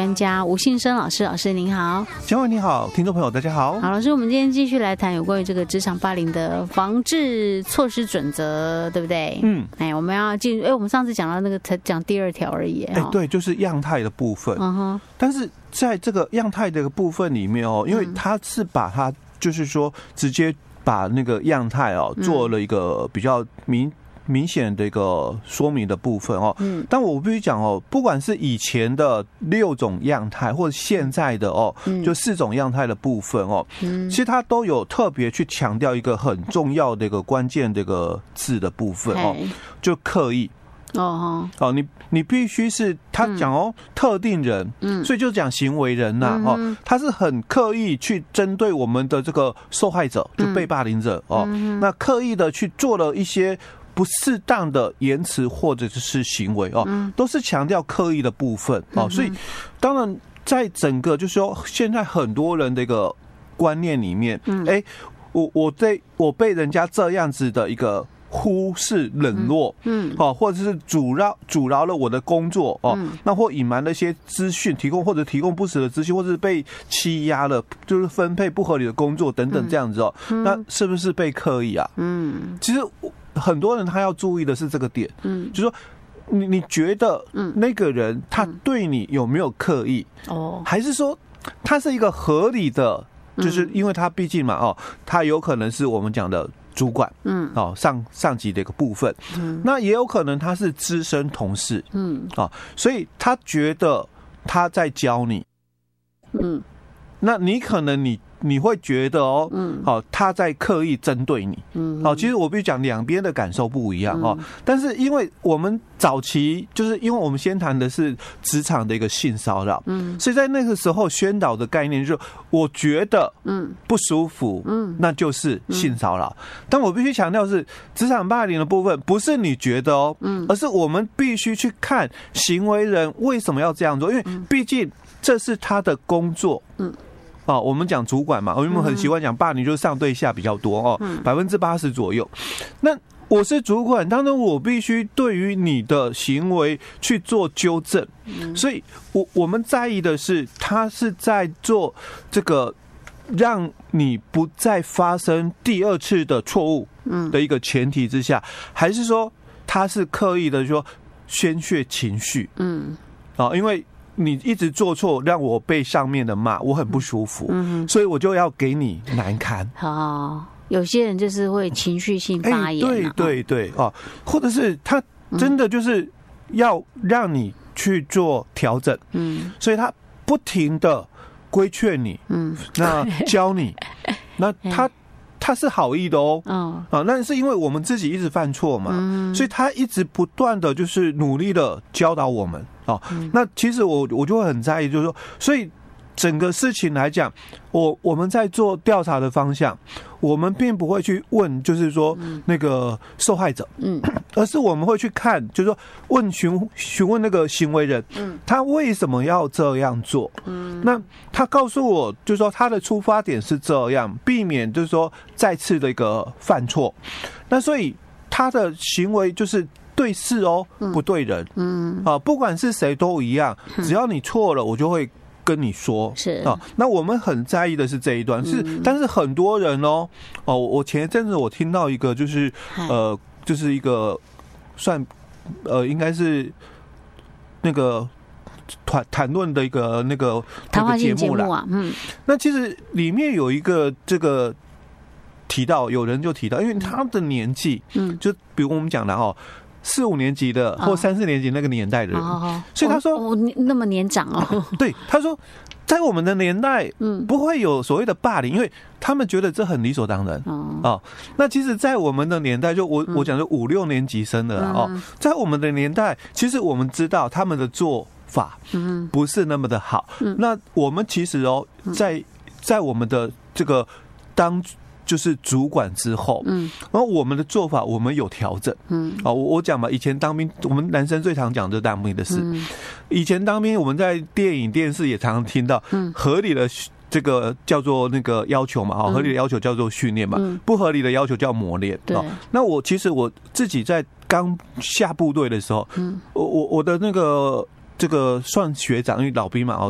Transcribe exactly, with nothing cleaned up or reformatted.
专家吴信生老师，老师您好。 嘉惠你好，听众朋友大家好。 好，老师，我们今天继续来谈有关于这个职场霸凌的防治措施准则，对不对？嗯，哎，我们要进，哎，我们上次讲到那个才讲第二条而已。哎， 对，就是样态的部分。嗯哼，但是在这个样态的部分里面哦，因为它是把它就是说直接把那个样态哦做了一个比较明。明显的一个说明的部分哦，嗯，但我必须讲哦，不管是以前的六种样态，或者现在的哦，就四种样态的部分哦，嗯，其实它都有特别去强调一个很重要的一个关键的一个字的部分哦，就刻意。哦哦，你你必须是他讲哦，嗯、特定人，嗯，所以就讲行为人呐、啊，嗯、哦，他是很刻意去针对我们的这个受害者，就被霸凌者、嗯、哦，嗯、那刻意的去做了一些。不适当的言辞或者是行为哦，都是强调刻意的部分哦，所以当然在整个就是说现在很多人的一个观念里面，哎，我我对我被人家这样子的一个忽视冷落，嗯，哦，或者是阻挠阻挠了我的工作哦，那或隐瞒了一些资讯，提供或者提供不实的资讯，或者是被欺压了，就是分配不合理的工作等等这样子哦，那是不是被刻意啊？嗯，其实。很多人他要注意的是这个点，嗯，就是说你你觉得那个人他对你有没有刻意哦，还是说他是一个合理的，就是因为他毕竟嘛哦，他有可能是我们讲的主管，嗯，哦上上级的一个部分，嗯，那也有可能他是资深同事，嗯，啊，所以他觉得他在教你，嗯，那你可能你。你会觉得哦，嗯，好，他在刻意针对你，嗯，好，其实我必须讲两边的感受不一样哦，但是因为我们早期就是因为我们先谈的是职场的一个性骚扰，嗯，所以在那个时候宣导的概念就是，我觉得嗯不舒服，嗯，那就是性骚扰。但我必须强调是职场霸凌的部分，不是你觉得哦，嗯，而是我们必须去看行为人为什么要这样做，因为毕竟这是他的工作，嗯。哦，我们讲主管嘛，我们很习惯讲霸凌就是上对下比较多哦，百分之八十左右。那我是主管，当然我必须对于你的行为去做纠正，所以我我们在意的是他是在做这个让你不再发生第二次的错误的一个前提之下，还是说他是刻意的说宣泄情绪？嗯，啊，因为。你一直做错，让我被上面的骂，我很不舒服，嗯，所以我就要给你难堪。 哦，有些人就是会情绪性发言、啊欸，对对对哦，或者是他真的就是要让你去做调整，嗯，所以他不停的规劝你，嗯，那教你，那他。他是好意的哦，嗯啊，那是因为我们自己一直犯错嘛，嗯，所以他一直不断的就是努力的教导我们哦。嗯、那其实我我就会很在意，就是说，所以整个事情来讲，我我们在做调查的方向，我们并不会去问，就是说那个受害者，嗯，而是我们会去看，就是说问询询问那个行为人，嗯，他为什么要这样做？嗯，那他告诉我，就是说他的出发点是这样，避免就是说再次的一个犯错。那所以他的行为就是对事哦，不对人，嗯，啊，不管是谁都一样，只要你错了，我就会。跟你说是啊，那我们很在意的是这一段是，嗯、但是很多人哦哦，我前一阵子我听到一个就是呃，就是一个算呃，应该是那个谈谈论的一个那个谈话性节目啦，嗯， 那其实里面有一个这个提到，有人就提到，因为他的年纪，嗯，就比如我们讲的哦。四五年级的或三四年级那个年代的人，哦、所以他说我、哦、那么年长哦。 对，他说在我们的年代，嗯，不会有所谓的霸凌，因为他们觉得这很理所当然。哦，哦那其实，在我们的年代，就我、嗯、我讲的五六年级生的哦，嗯、在我们的年代，其实我们知道他们的做法，嗯，不是那么的好。嗯，那我们其实哦，在在我们的这个当。就是主管之后，嗯，然后我们的做法，我们有调整，嗯，啊，我我讲嘛，以前当兵，我们男生最常讲就是当兵的事，嗯，以前当兵，我们在电影、电视也常常听到，嗯，合理的这个叫做那个要求嘛，哈，合理的要求叫做训练嘛，嗯，不合理的要求叫磨练，对。那我其实我自己在刚下部队的时候，嗯，我我我的那个。这个算学长，因为老兵嘛，哦，